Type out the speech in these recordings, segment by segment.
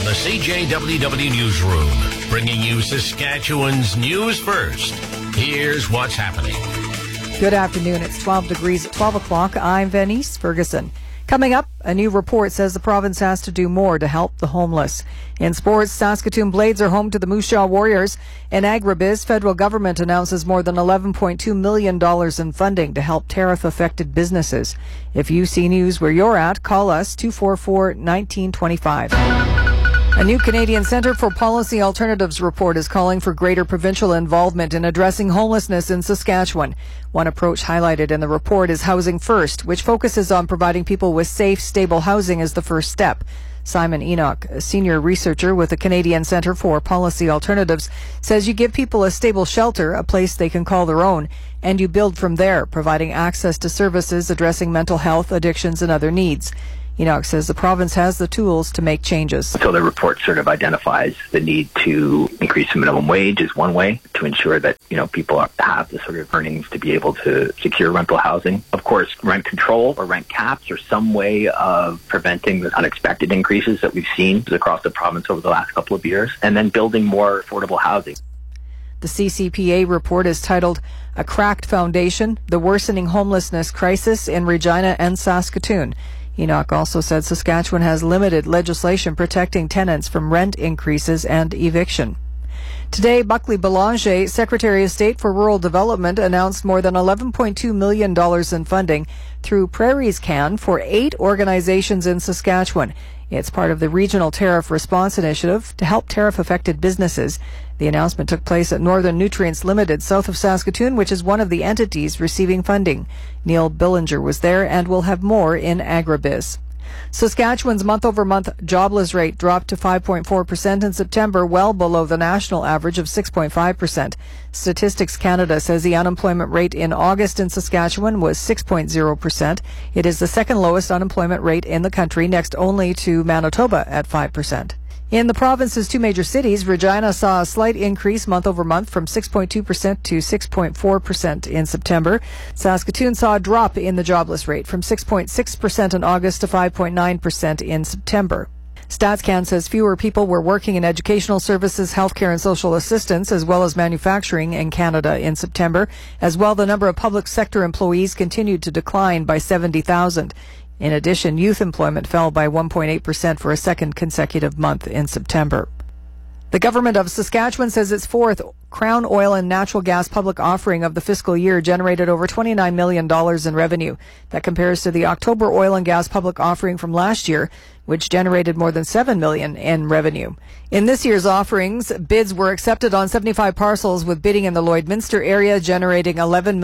the CJWW Newsroom, bringing you Saskatchewan's news first. Here's what's happening. Good afternoon. It's 12 degrees at 12 o'clock. I'm Venice Ferguson. Coming up, a new report says the province has to do more to help the homeless. In sports, Saskatoon Blades are home to the Moose Jaw Warriors. In agribiz, federal government announces more than $11.2 million in funding to help tariff-affected businesses. If you see news where you're at, call us 244-1925. A new Canadian Centre for Policy Alternatives report is calling for greater provincial involvement in addressing homelessness in Saskatchewan. One approach highlighted in the report is Housing First, which focuses on providing people with safe, stable housing as the first step. Simon Enoch, a senior researcher with the Canadian Centre for Policy Alternatives, says you give people a stable shelter, a place they can call their own, and you build from there, providing access to services addressing mental health, addictions, and other needs. Enoch says the province has the tools to make changes. So the report sort of identifies the need to increase the minimum wage is one way to ensure that, people have the sort of earnings to be able to secure rental housing. Of course, rent control or rent caps are some way of preventing the unexpected increases that we've seen across the province over the last couple of years, and then building more affordable housing. The CCPA report is titled A Cracked Foundation, the Worsening Homelessness Crisis in Regina and Saskatoon. Enoch also said Saskatchewan has limited legislation protecting tenants from rent increases and eviction. Today, Buckley Belanger, Secretary of State for Rural Development, announced more than $11.2 million in funding through Prairies Can for 8 organizations in Saskatchewan. It's part of the Regional Tariff Response Initiative to help tariff-affected businesses. The announcement took place at Northern Nutrients Limited, south of Saskatoon, which is one of the entities receiving funding. Neil Billinger was there and will have more in agribiz. Saskatchewan's month-over-month jobless rate dropped to 5.4% in September, well below the national average of 6.5%. Statistics Canada says the unemployment rate in August in Saskatchewan was 6.0%. It is the second lowest unemployment rate in the country, next only to Manitoba at 5%. In the province's 2 major cities, Regina saw a slight increase month-over-month from 6.2% to 6.4% in September. Saskatoon saw a drop in the jobless rate from 6.6% in August to 5.9% in September. StatsCan says fewer people were working in educational services, healthcare and social assistance, as well as manufacturing in Canada in September. As well, the number of public sector employees continued to decline by 70,000. In addition, youth employment fell by 1.8% for a second consecutive month in September. The government of Saskatchewan says its 4th Crown Oil and Natural Gas public offering of the fiscal year generated over $29 million in revenue. That compares to the October oil and gas public offering from last year, which generated more than $7 million in revenue. In this year's offerings, bids were accepted on 75 parcels, with bidding in the Lloydminster area generating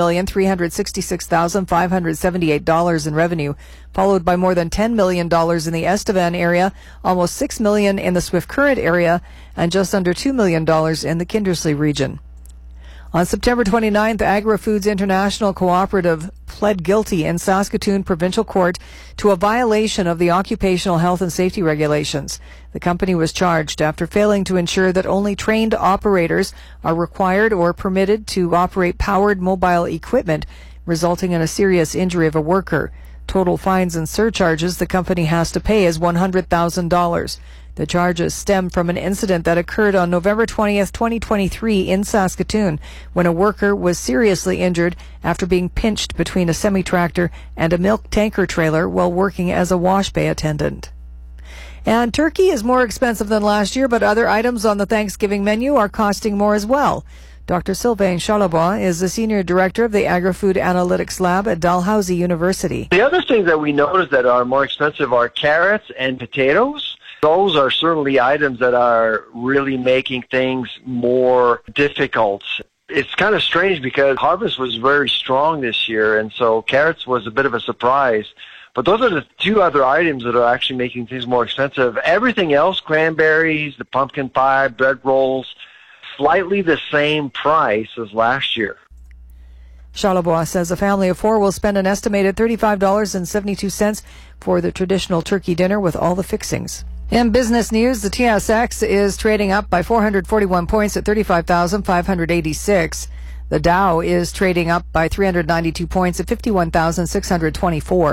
$11,366,578 in revenue, followed by more than $10 million in the Estevan area, almost $6 million in the Swift Current area, and just under $2 million in the Kindersley region. On September 29th, Agri-Foods International Cooperative pled guilty in Saskatoon Provincial Court to a violation of the occupational health and safety regulations. The company was charged after failing to ensure that only trained operators are required or permitted to operate powered mobile equipment, resulting in a serious injury of a worker. Total fines and surcharges the company has to pay is $100,000. The charges stem from an incident that occurred on November 20th, 2023 in Saskatoon, when a worker was seriously injured after being pinched between a semi-tractor and a milk tanker trailer while working as a wash bay attendant. And turkey is more expensive than last year, but other items on the Thanksgiving menu are costing more as well. Dr. Sylvain Charlebois is the Senior Director of the Agri-Food Analytics Lab at Dalhousie University. The other things that we notice that are more expensive are carrots and potatoes. Those are certainly items that are really making things more difficult. It's kind of strange because harvest was very strong this year, and so carrots was a bit of a surprise. But those are the 2 other items that are actually making things more expensive. Everything else, cranberries, the pumpkin pie, bread rolls, slightly the same price as last year. Charlebois says a family of 4 will spend an estimated $35.72 for the traditional turkey dinner with all the fixings. In business news, the TSX is trading up by 441 points at 35,586. The Dow is trading up by 392 points at 51,624.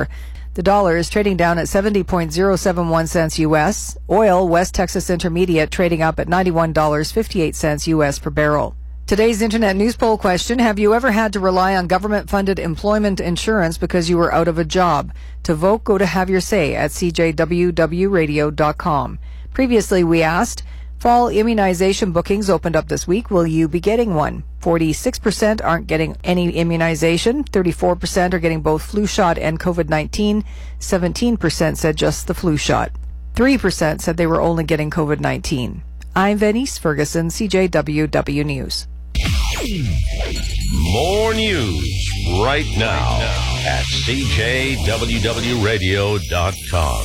The dollar is trading down at 70.071 cents U.S. Oil, West Texas Intermediate, trading up at $91.58 U.S. per barrel. Today's Internet News Poll question, have you ever had to rely on government-funded employment insurance because you were out of a job? To vote, go to Have Your Say at cjwwradio.com. Previously, we asked, fall immunization bookings opened up this week. Will you be getting one? 46% aren't getting any immunization. 34% are getting both flu shot and COVID-19. 17% said just the flu shot. 3% said they were only getting COVID-19. I'm Venice Ferguson, CJWW News. More news right now at cjwwradio.com.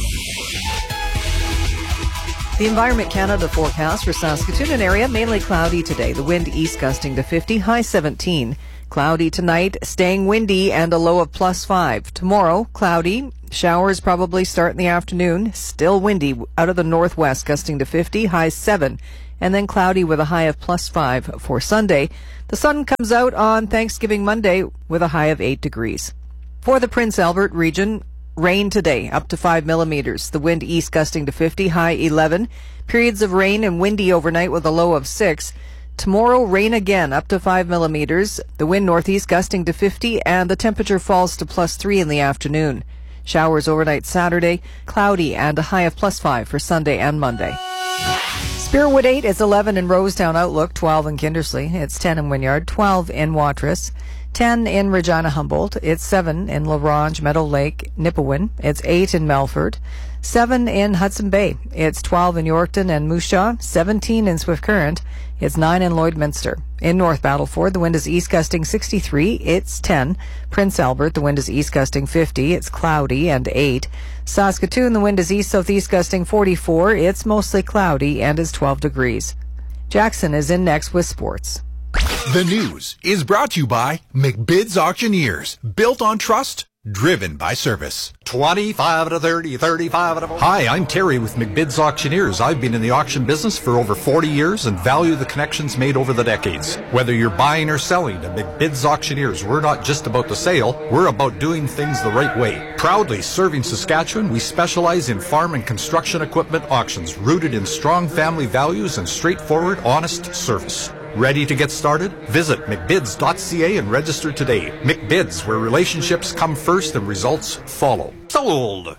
The Environment Canada forecast for Saskatoon and area, mainly cloudy today. The wind east gusting to 50, high 17. Cloudy tonight, staying windy and a low of +5. Tomorrow, cloudy. Showers probably start in the afternoon. Still windy out of the northwest, gusting to 50, high 7. And then cloudy with a high of +5 for Sunday. The sun comes out on Thanksgiving Monday with a high of 8 degrees. For the Prince Albert region, rain today, up to 5 millimeters. The wind east gusting to 50, high 11. Periods of rain and windy overnight with a low of 6. Tomorrow, rain again, up to 5 millimeters. The wind northeast gusting to 50, and the temperature falls to +3 in the afternoon. Showers overnight Saturday, cloudy and a high of +5 for Sunday and Monday. Spearwood 8 is 11 in Rosetown Outlook, 12 in Kindersley. It's 10 in Wynyard, 12 in Watrous. 10 in Regina Humboldt. It's 7 in La Ronge, Meadow Lake, Nipawin. It's 8 in Melfort. 7 in Hudson Bay. It's 12 in Yorkton and Moose Jaw. 17 in Swift Current. It's 9 in Lloydminster. In North Battleford, the wind is east gusting 63. It's 10. Prince Albert, the wind is east gusting 50. It's cloudy and 8. Saskatoon, the wind is east-southeast gusting 44. It's mostly cloudy and is 12 degrees. Jackson is in next with sports. The news is brought to you by McBid's Auctioneers. Built on trust, driven by service. 25 to 30, 35 to 40. Hi, I'm Terry with McBid's Auctioneers. I've been in the auction business for over 40 years and value the connections made over the decades. Whether you're buying or selling, at McBid's Auctioneers, we're not just about the sale, we're about doing things the right way. Proudly serving Saskatchewan, we specialize in farm and construction equipment auctions rooted in strong family values and straightforward, honest service. Ready to get started? Visit McBids.ca and register today. McBids, where relationships come first and results follow. Sold!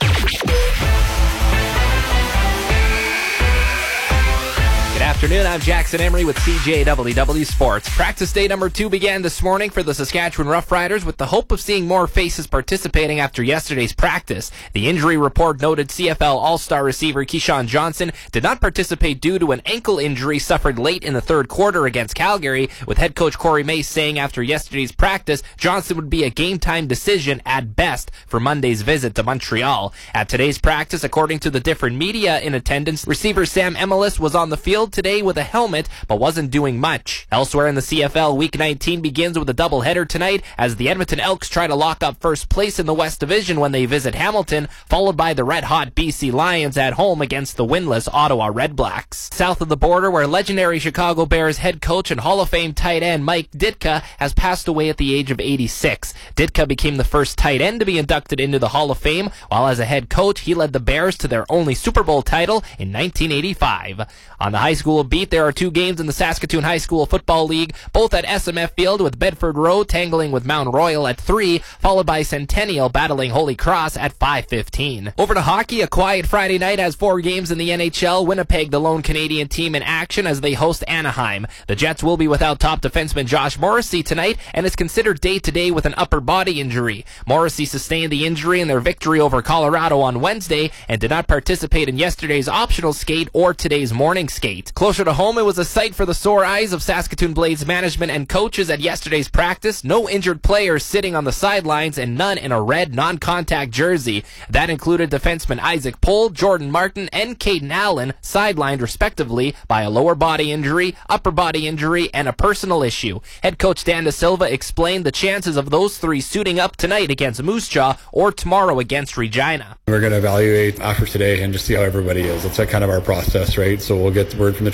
Good afternoon, I'm Jackson Emery with CJWW Sports. Practice day number 2 began this morning for the Saskatchewan Roughriders with the hope of seeing more faces participating after yesterday's practice. The injury report noted CFL All-Star receiver Keyshawn Johnson did not participate due to an ankle injury suffered late in the third quarter against Calgary, with head coach Corey Mace saying after yesterday's practice, Johnson would be a game-time decision at best for Monday's visit to Montreal. At today's practice, according to the different media in attendance, receiver Sam Emelis was on the field today with a helmet, but wasn't doing much. Elsewhere in the CFL, Week 19 begins with a doubleheader tonight as the Edmonton Elks try to lock up first place in the West Division when they visit Hamilton, followed by the red-hot BC Lions at home against the winless Ottawa Redblacks. South of the border, where legendary Chicago Bears head coach and Hall of Fame tight end Mike Ditka has passed away at the age of 86. Ditka became the first tight end to be inducted into the Hall of Fame, while as a head coach, he led the Bears to their only Super Bowl title in 1985. On the high school beat, there are 2 games in the Saskatoon High School Football League, both at SMF Field, with Bedford Row tangling with Mount Royal at 3, followed by Centennial battling Holy Cross at 5:15. Over to hockey, a quiet Friday night has 4 games in the NHL. Winnipeg, the lone Canadian team in action as they host Anaheim. The Jets will be without top defenseman Josh Morrissey tonight and is considered day-to-day with an upper body injury. Morrissey sustained the injury in their victory over Colorado on Wednesday and did not participate in yesterday's optional skate or today's morning skate. Closer to home, it was a sight for the sore eyes of Saskatoon Blades management and coaches at yesterday's practice. No injured players sitting on the sidelines and none in a red non-contact jersey. That included defenseman Isaac Pohl, Jordan Martin, and Caden Allen, sidelined respectively by a lower body injury, upper body injury, and a personal issue. Head coach Dan Da Silva explained the chances of those 3 suiting up tonight against Moose Jaw or tomorrow against Regina. We're going to evaluate after today and just see how everybody is. It's kind of our process, right? So we'll get word from the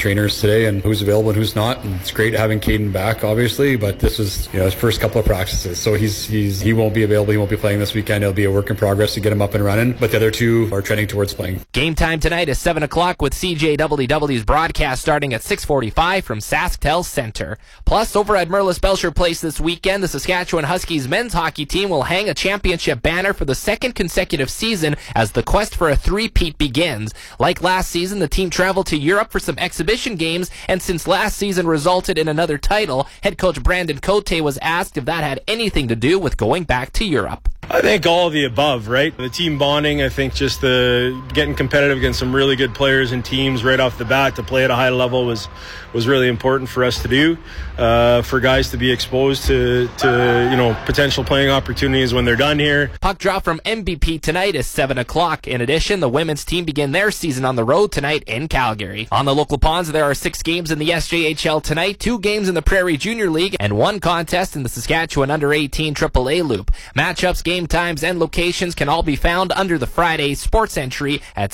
trainers today and who's available and who's not. And it's great having Caden back, obviously, but this was his first couple of practices. So he won't be available. He won't be playing this weekend. It'll be a work in progress to get him up and running. But the other two are trending towards playing. Game time tonight is 7 o'clock with CJWW's broadcast starting at 6:45 from SaskTel Center. Plus, over at Merlis Belcher Place this weekend, the Saskatchewan Huskies men's hockey team will hang a championship banner for the second consecutive season as the quest for a three-peat begins. Like last season, the team traveled to Europe for some exhibition games, and since last season resulted in another title, head coach Brandon Cote was asked if that had anything to do with going back to Europe. I think all of the above, right? The team bonding, I think just the getting competitive against some really good players and teams right off the bat to play at a high level was really important for us to do. For guys to be exposed to potential playing opportunities when they're done here. Puck drop from MVP tonight is 7 o'clock. In addition, the women's team begin their season on the road tonight in Calgary. On the local ponds, there are 6 games in the SJHL tonight, 2 games in the Prairie Junior League, and 1 contest in the Saskatchewan Under-18 AAA Loop. Matchups, game times, and locations can all be found under the Friday sports entry at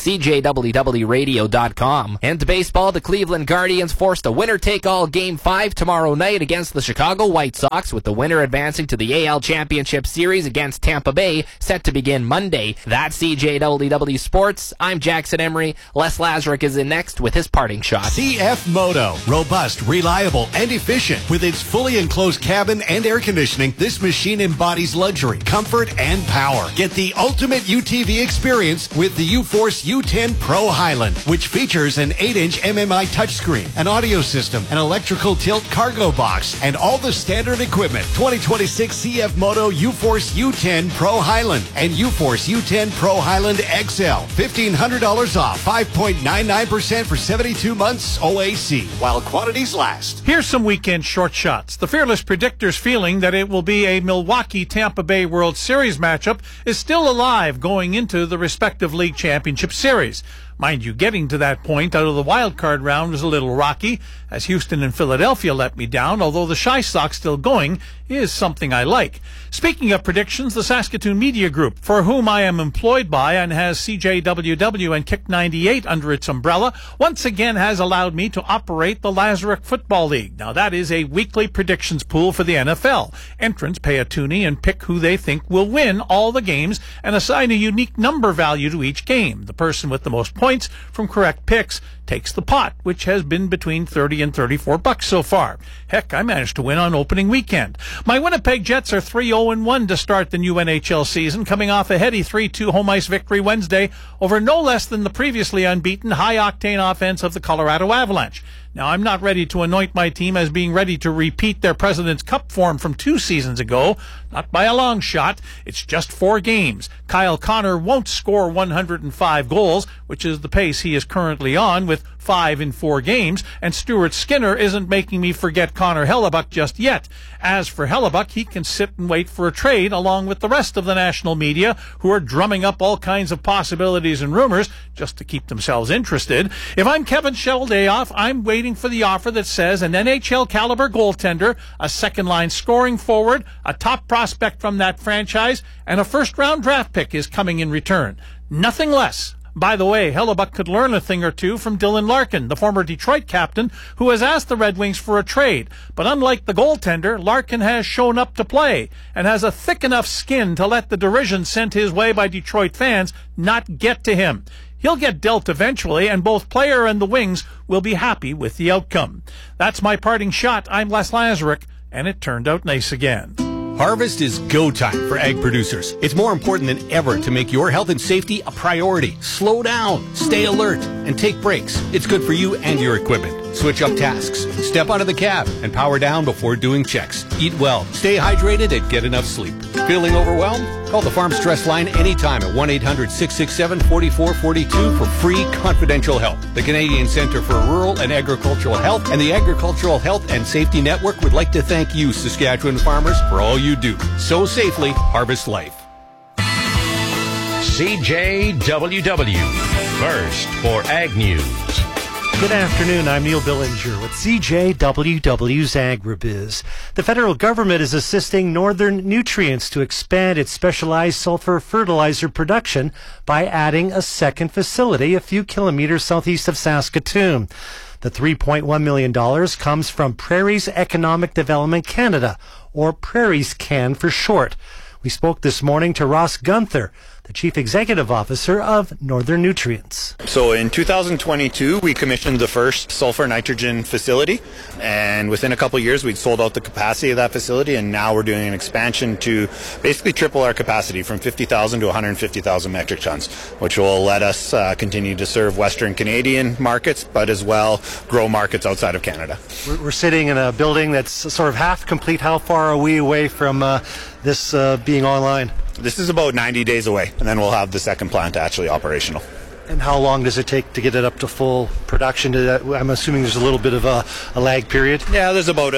CJWWRadio.com. And to baseball, the Cleveland Guardians forced a winner-take-all Game 5 tomorrow night against the Chicago White Sox, with the winner advancing to the AL Championship Series against Tampa Bay, set to begin Monday. That's CJWW Sports. I'm Jackson Emery. Les Lazaruk is in next with his parting shot. CF Moto. Robust, reliable, and efficient. With its fully enclosed cabin and air conditioning, this machine embodies luxury, comfort, and power. Get the ultimate UTV experience with the U-Force U10 Pro Highland, which features an 8-inch MMI touchscreen, an audio system, an electrical tilt cargo box, and all the standard equipment. 2026 CF Moto U-Force U10 Pro Highland and U-Force U10 Pro Highland XL. $1,500 off, 5.99% for 72 months OAC, while quantities last. Here's some weekend short shots. The Fearless Predictor's feeling that it will be a Milwaukee-Tampa Bay World Series matchup is still alive going into the respective league championship series. Mind you, getting to that point out of the wild card round was a little rocky, as Houston and Philadelphia let me down, although the Shy Sox still going is something I like. Speaking of predictions, the Saskatoon Media Group, for whom I am employed by and has CJWW and Kick 98 under its umbrella, once again has allowed me to operate the Lazaruk Football League. Now, that is a weekly predictions pool for the NFL. Entrants pay a toonie and pick who they think will win all the games and assign a unique number value to each game. The person with the most points from correct picks takes the pot, which has been between $30 and $34 so far. Heck, I managed to win on opening weekend. My Winnipeg Jets are 3-0-1 to start the new NHL season, coming off a heady 3-2 home ice victory Wednesday over no less than the previously unbeaten high-octane offense of the Colorado Avalanche. Now, I'm not ready to anoint my team as being ready to repeat their President's Cup form from 2 seasons ago. Not by a long shot. It's just 4 games. Kyle Connor won't score 105 goals, which is the pace he is currently on with 5 in 4 games, and Stuart Skinner isn't making me forget Connor Hellebuck just yet. As for Hellebuck, he can sit and wait for a trade along with the rest of the national media, who are drumming up all kinds of possibilities and rumors just to keep themselves interested. If I'm Kevin Sheldayoff, I'm waiting for the offer that says an NHL caliber goaltender, a second-line scoring forward, a top prospect from that franchise, and a first-round draft pick is coming in return. Nothing less. By the way, Hellebuck could learn a thing or two from Dylan Larkin, the former Detroit captain, who has asked the Red Wings for a trade. But unlike the goaltender, Larkin has shown up to play and has a thick enough skin to let the derision sent his way by Detroit fans not get to him. He'll get dealt eventually, and both player and the Wings will be happy with the outcome. That's my parting shot. I'm Les Lazaruk, and it turned out nice again. Harvest is go time for ag producers. It's more important than ever to make your health and safety a priority. Slow down, stay alert, and take breaks. It's good for you and your equipment. Switch up tasks, step out of the cab, and power down before doing checks. Eat well, stay hydrated, and get enough sleep. Feeling overwhelmed? Call the Farm Stress Line anytime at 1-800-667-4442 for free confidential help. The Canadian Centre for Rural and Agricultural Health and the Agricultural Health and Safety Network would like to thank you, Saskatchewan farmers, for all you do. Sow safely, harvest life. CJWW, first for Ag News. Good afternoon, I'm Neil Billinger with CJWW's Agribiz. The federal government is assisting Northern Nutrients to expand its specialized sulfur fertilizer production by adding a second facility a few kilometers southeast of Saskatoon. The $3.1 million comes from Prairies Economic Development Canada, or Prairies CAN for short. We spoke this morning to Ross Gunther, the Chief Executive Officer of Northern Nutrients. So in 2022, we commissioned the first sulfur nitrogen facility, and within a couple of years, we'd sold out the capacity of that facility, and now we're doing an expansion to basically triple our capacity from 50,000 to 150,000 metric tons, which will let us continue to serve Western Canadian markets, but as well grow markets outside of Canada. We're sitting in a building that's sort of half complete. How far are we away from this being online? This is about 90 days away, and then we'll have the second plant actually operational. And how long does it take to get it up to full production? I'm assuming there's a little bit of a lag period? Yeah, there's about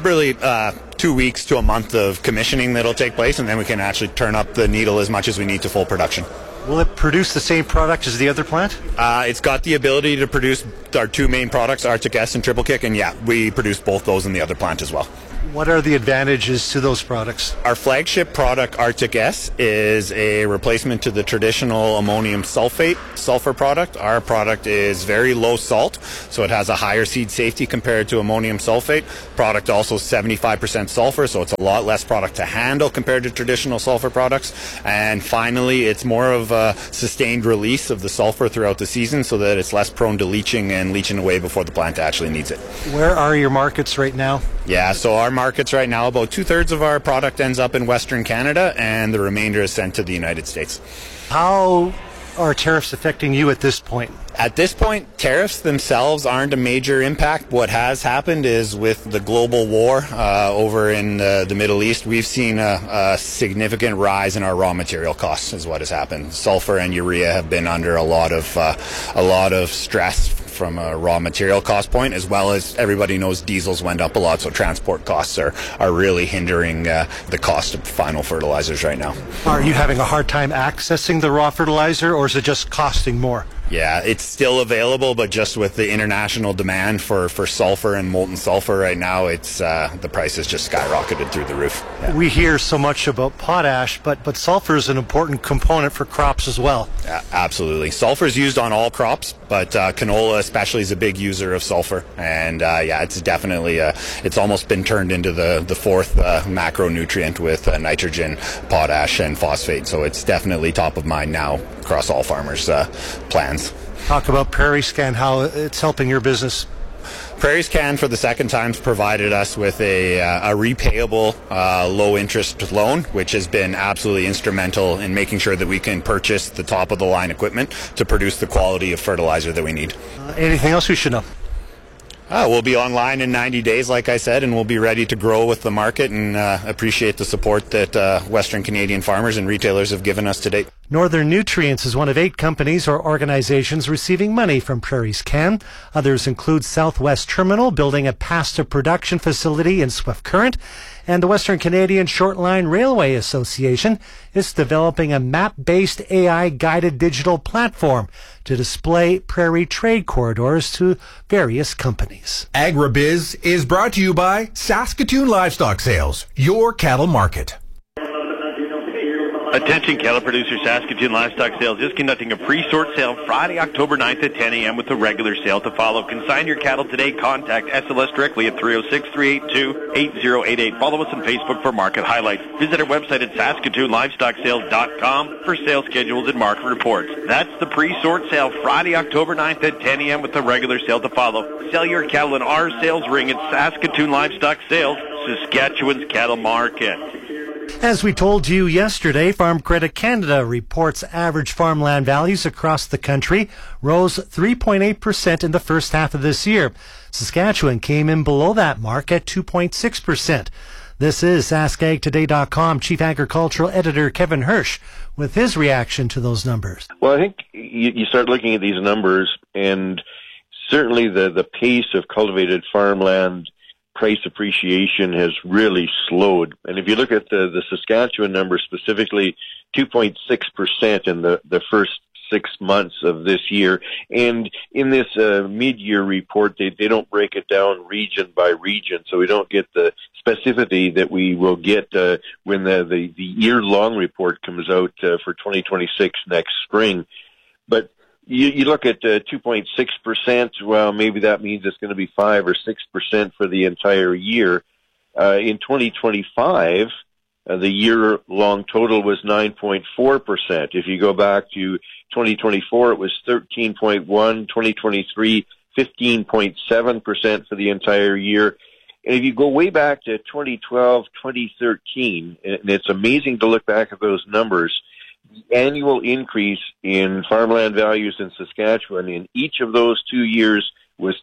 2 weeks to a month of commissioning that'll take place, and then we can actually turn up the needle as much as we need to full production. Will it produce the same product as the other plant? It's got the ability to produce our two main products, Arctic S and Triple Kick, and yeah, we produce both those in the other plant as well. What are the advantages to those products? Our flagship product, Arctic S, is a replacement to the traditional ammonium sulfate sulfur product. Our product is very low salt, so it has a higher seed safety compared to ammonium sulfate. Product also 75% sulfur, so it's a lot less product to handle compared to traditional sulfur products. And finally, it's more of a sustained release of the sulfur throughout the season so that it's less prone to leaching and leaching away before the plant actually needs it. Where are your markets right now? Yeah, so our markets right now, about 2/3 of our product ends up in Western Canada, and the remainder is sent to the United States. How are tariffs affecting you at this point? At this point, tariffs themselves aren't a major impact. What has happened is with the global war over in the Middle East, we've seen a significant rise in our raw material costs is what has happened. Sulfur and urea have been under a lot of stress from a raw material cost point, as well as everybody knows diesels went up a lot, so transport costs are really hindering the cost of final fertilizers right now. Are you having a hard time accessing the raw fertilizer, or is it just costing more? Yeah, it's still available, but just with the international demand for sulfur and molten sulfur right now, it's the price has just skyrocketed through the roof. Yeah. We hear so much about potash, but sulfur is an important component for crops as well. Yeah, absolutely. Sulfur is used on all crops, but canola especially is a big user of sulfur. And yeah, it's definitely, it's almost been turned into the fourth macronutrient with nitrogen, potash, and phosphate. So it's definitely top of mind now across all farmers' plans. Talk about Prairies CAN, how it's helping your business. Prairies CAN, for the second time, provided us with a repayable low-interest loan, which has been absolutely instrumental in making sure that we can purchase the top-of-the-line equipment to produce the quality of fertilizer that we need. Anything else we should know? We'll be online in 90 days, like I said, and we'll be ready to grow with the market and appreciate the support that Western Canadian farmers and retailers have given us to date. Northern Nutrients is one of 8 companies or organizations receiving money from Prairies CAN. Others include Southwest Terminal, building a pasta production facility in Swift Current, and the Western Canadian Short Line Railway Association is developing a map-based AI-guided digital platform to display prairie trade corridors to various companies. Agribiz is brought to you by Saskatoon Livestock Sales, your cattle market. Attention cattle producers, Saskatoon Livestock Sales is conducting a pre-sort sale Friday, October 9th at 10 a.m. with the regular sale to follow. Consign your cattle today. Contact SLS directly at 306-382-8088. Follow us on Facebook for market highlights. Visit our website at SaskatoonLivestockSales.com for sales schedules and market reports. That's the pre-sort sale Friday, October 9th at 10 a.m. with the regular sale to follow. Sell your cattle in our sales ring at Saskatoon Livestock Sales, Saskatchewan's cattle market. As we told you yesterday, Farm Credit Canada reports average farmland values across the country rose 3.8% in the first half of this year. Saskatchewan came in below that mark at 2.6%. This is AskAgToday.com Chief Agricultural Editor Kevin Hirsch with his reaction to those numbers. Well, I think you start looking at these numbers, and certainly the pace of cultivated farmland price appreciation has really slowed. And if you look at the Saskatchewan number specifically, 2.6% in the first 6 months of this year. And in this mid-year report, they don't break it down region by region, so we don't get the specificity that we will get when the year-long report comes out for 2026 next spring. But you look at 2.6%, well, maybe that means it's going to be 5 or 6% for the entire year. In 2025, the year-long total was 9.4%. If you go back to 2024, it was 13.1. 2023, 15.7% for the entire year. And if you go way back to 2012, 2013, and it's amazing to look back at those numbers, the annual increase in farmland values in Saskatchewan in each of those 2 years was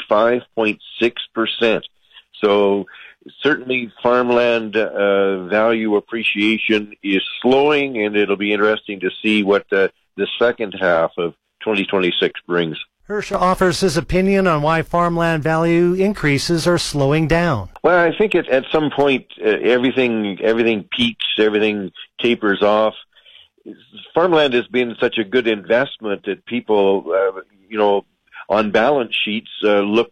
25.6%. So certainly farmland value appreciation is slowing, and it'll be interesting to see what the second half of 2026 brings. Hirsch offers his opinion on why farmland value increases are slowing down. Well, I think at some point everything peaks, everything tapers off. Farmland has been such a good investment that people, on balance sheets look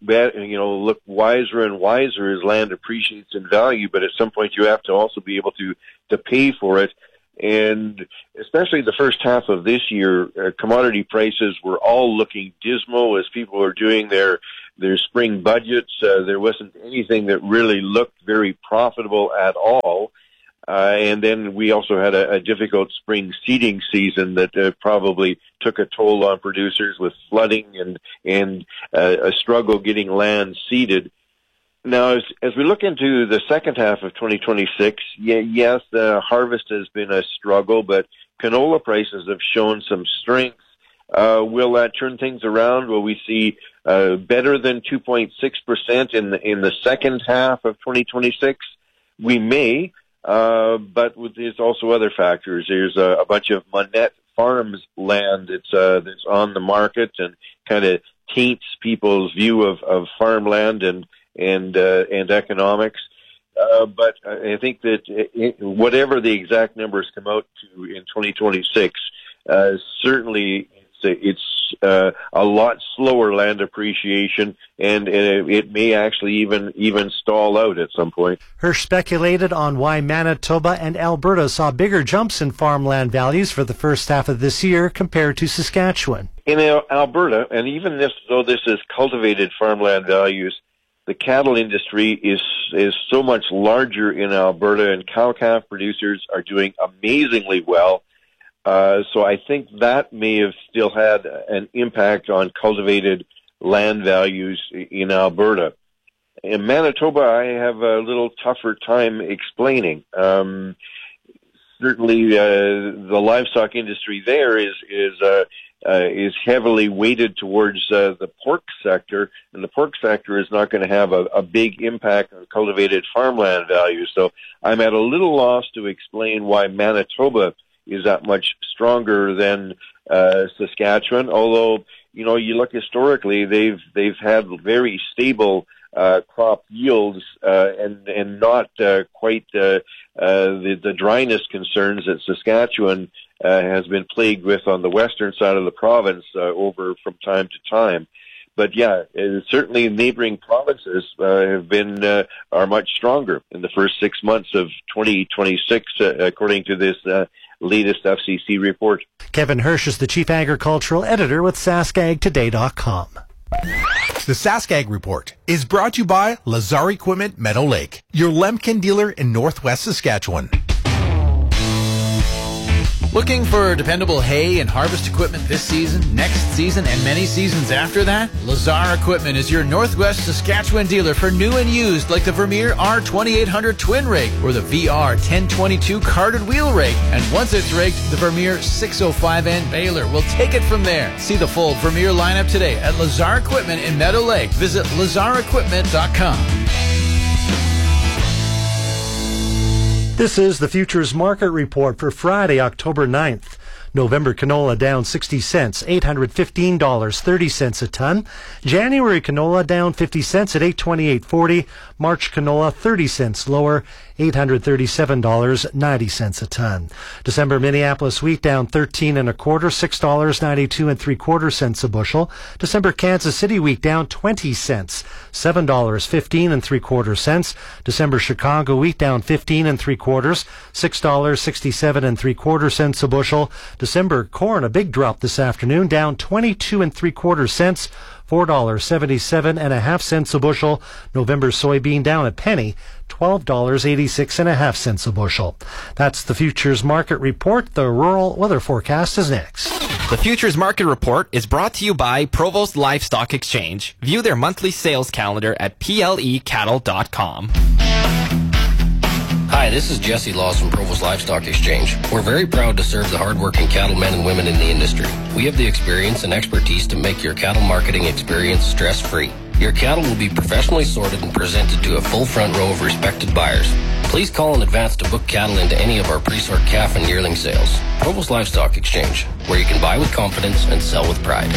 wiser and wiser as land appreciates in value. But at some point, you have to also be able to pay for it. And especially the first half of this year, commodity prices were all looking dismal as people were doing their spring budgets. There wasn't anything that really looked very profitable at all. And then we also had a difficult spring seeding season that probably took a toll on producers with flooding and a struggle getting land seeded. Now, as we look into the second half of 2026, yes, the harvest has been a struggle, but canola prices have shown some strength. Will that turn things around? Will we see better than 2.6% in the second half of 2026? We may, but there's also other factors. There's a bunch of Monette Farms land that's on the market and kind of taints people's view of farmland and economics. But I think that whatever the exact numbers come out to in 2026, certainly it's a lot slower land appreciation, and it may actually even stall out at some point. Hirsch speculated on why Manitoba and Alberta saw bigger jumps in farmland values for the first half of this year compared to Saskatchewan. In Alberta, and even though this is cultivated farmland values, the cattle industry is so much larger in Alberta, and cow-calf producers are doing amazingly well. So I think that may have still had an impact on cultivated land values in Alberta. In Manitoba, I have a little tougher time explaining. Certainly, the livestock industry there is heavily weighted towards the pork sector, and the pork sector is not going to have a big impact on cultivated farmland values. So I'm at a little loss to explain why Manitoba is that much stronger than Saskatchewan. Although, you look historically, they've had very stable crop yields and not quite the dryness concerns that Saskatchewan has been plagued with on the western side of the province over from time to time. But yeah, certainly neighboring provinces are much stronger in the first 6 months of 2026, according to this latest FCC report. Kevin Hirsch is the Chief Agricultural Editor with SaskAgToday.com. The SaskAg Report is brought to you by Lazar Equipment Meadow Lake, your Lemken dealer in Northwest Saskatchewan. Looking for dependable hay and harvest equipment this season, next season, and many seasons after that? Lazar Equipment is your Northwest Saskatchewan dealer for new and used, like the Vermeer R2800 twin rake or the VR 1022 carded wheel rake. And once it's raked, the Vermeer 605N baler will take it from there. See the full Vermeer lineup today at Lazar Equipment in Meadow Lake. Visit LazarEquipment.com. This is the Futures Market Report for Friday, October 9th. November canola down 60 cents, $815.30 a ton. January canola down 50 cents at $828.40. March canola 30 cents lower, $837.90 a ton. December Minneapolis wheat down 13 1/4, $6.92 3/4 a bushel. December Kansas City wheat down 20 cents, $7.15 3/4. December Chicago wheat down 15 3/4, $6.67 3/4 a bushel. December corn, a big drop this afternoon, down 22 3/4, $4.77.5 a bushel. November soybean down a penny, $12.86.5 a bushel. That's the Futures Market Report. The rural weather forecast is next. The Futures Market Report is brought to you by Provost Livestock Exchange. View their monthly sales calendar at PLEcattle.com. Hi, this is Jesse Laws from Provost Livestock Exchange. We're very proud to serve the hardworking cattlemen and women in the industry. We have the experience and expertise to make your cattle marketing experience stress-free. Your cattle will be professionally sorted and presented to a full front row of respected buyers. Please call in advance to book cattle into any of our pre-sort calf and yearling sales. Provost Livestock Exchange, where you can buy with confidence and sell with pride.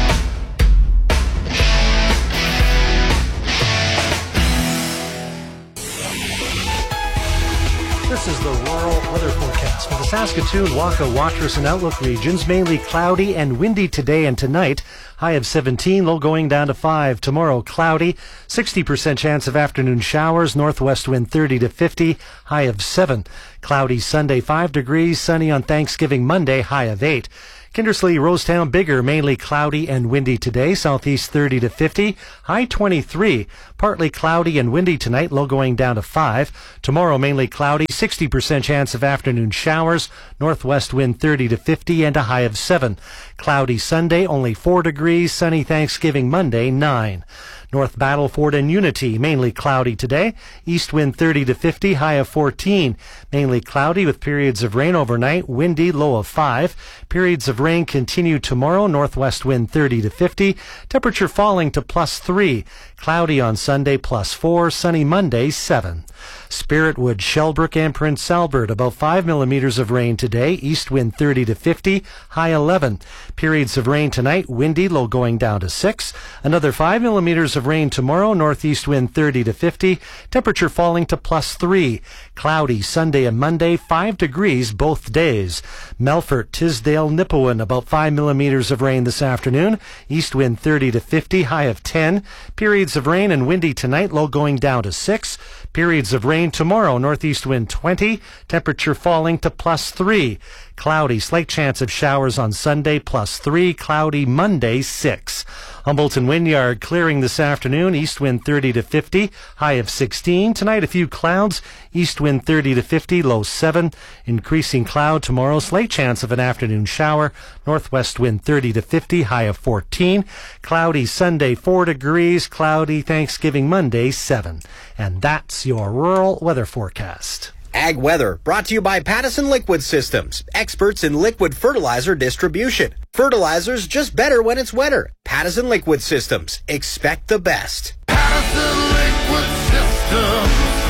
This is the rural weather forecast for the Saskatoon, Waka, Watrous, and Outlook regions. Mainly cloudy and windy today and tonight. High of 17, low going down to 5. Tomorrow, cloudy, 60% chance of afternoon showers. Northwest wind 30 to 50, high of 7. Cloudy Sunday, 5 degrees. Sunny on Thanksgiving Monday, high of 8. Kindersley, Rosetown, Bigger, mainly cloudy and windy today. Southeast 30 to 50, high 23. Partly cloudy and windy tonight, low going down to 5. Tomorrow, mainly cloudy, 60% chance of afternoon showers. Northwest wind 30 to 50 and a high of 7. Cloudy Sunday, only 4 degrees. Sunny Thanksgiving Monday, 9. North Battleford and Unity, mainly cloudy today. East wind 30 to 50, high of 14. Mainly cloudy with periods of rain overnight. Windy, low of 5. Periods of rain continue tomorrow. Northwest wind 30 to 50. Temperature falling to +3. Cloudy on Sunday, +4. Sunny Monday, 7. Spiritwood, Shellbrook, and Prince Albert, about 5 millimeters of rain today. East wind 30 to 50, high 11. Periods of rain tonight. Windy, low going down to 6. Another 5 millimeters of rain tomorrow. Northeast wind 30 to 50. Temperature falling to +3. Cloudy Sunday and Monday, 5 degrees both days. Melfort, Tisdale, Nipawin, about 5 millimeters of rain this afternoon. East wind 30 to 50, high of 10. Periods of rain and windy tonight, low going down to 6. Periods of rain tomorrow, northeast wind 20. Temperature falling to +3. Cloudy, slight chance of showers on Sunday, +3. Cloudy Monday, 6. Humboldt and Wynyard clearing this afternoon. East wind 30 to 50, high of 16. Tonight a few clouds. East wind 30 to 50, low 7. Increasing cloud tomorrow. Slight chance of an afternoon shower. Northwest wind 30 to 50, high of 14. Cloudy Sunday, 4 degrees. Cloudy Thanksgiving Monday, 7. And that's your rural weather forecast. Ag Weather, brought to you by Pattison Liquid Systems, experts in liquid fertilizer distribution. Fertilizer's just better when it's wetter. Pattison Liquid Systems, expect the best. Pattison Liquid Systems,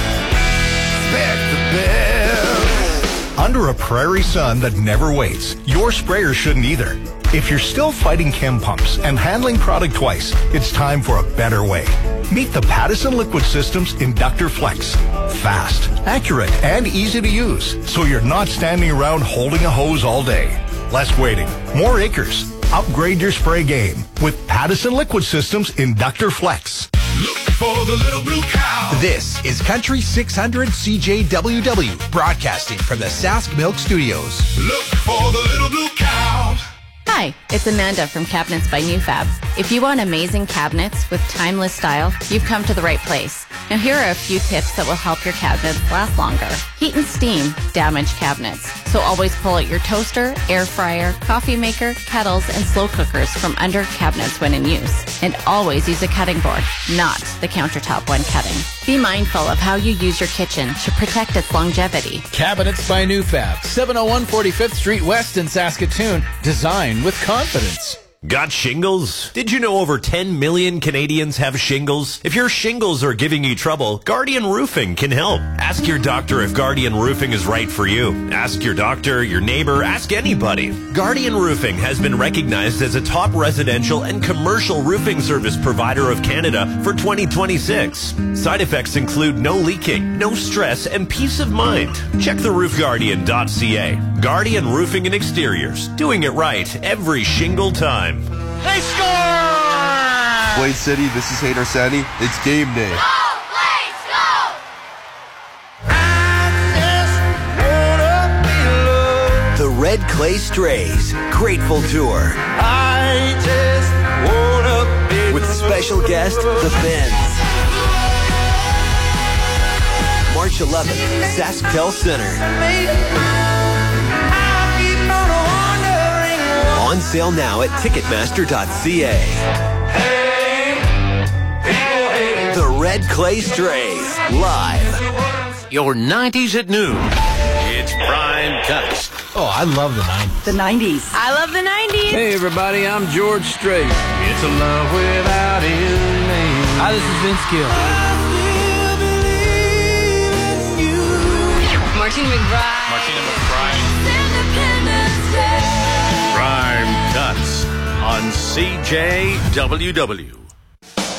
expect the best. Under a prairie sun that never waits, your sprayer shouldn't either. If you're still fighting chem pumps and handling product twice, it's time for a better way. Meet the Pattison Liquid Systems Inductor Flex. Fast, accurate, and easy to use, so you're not standing around holding a hose all day. Less waiting, more acres. Upgrade your spray game with Pattison Liquid Systems Inductor Flex. Look for the little blue cow. This is Country 600 CJWW, broadcasting from the Sask Milk Studios. Look for the little blue cow. Hi, it's Amanda from Cabinets by Newfab. If you want amazing cabinets with timeless style, you've come to the right place. Now here are a few tips that will help your cabinets last longer. Heat and steam damage cabinets, so always pull out your toaster, air fryer, coffee maker, kettles, and slow cookers from under cabinets when in use. And always use a cutting board, not the countertop when cutting. Be mindful of how you use your kitchen to protect its longevity. Cabinets by Newfab, 701 45th Street West in Saskatoon. Design with confidence. Got shingles? Did you know over 10 million Canadians have shingles? If your shingles are giving you trouble, Guardian Roofing can help. Ask your doctor if Guardian Roofing is right for you. Ask your doctor, your neighbor, ask anybody. Guardian Roofing has been recognized as a top residential and commercial roofing service provider of Canada for 2026. Side effects include no leaking, no stress, and peace of mind. Check theroofguardian.ca. Guardian Roofing and Exteriors. Doing it right every shingle time. They score! Blade City, this is Hader Sani. It's game day. Go, Blades, go! The Red Clay Strays Grateful Tour. I just wanna be with special guest, The Bends. March 11th, SaskTel Center. On sale now at Ticketmaster.ca. The Red Clay Strays, live. Your 90s at noon. It's Prime Cuts. Oh, I love the 90s. The 90s. I love the 90s. Hey, everybody, I'm George Strait. It's a love without end. Hi, this is Vince Gill. Martina McBride. Prime Cuts on CJWW.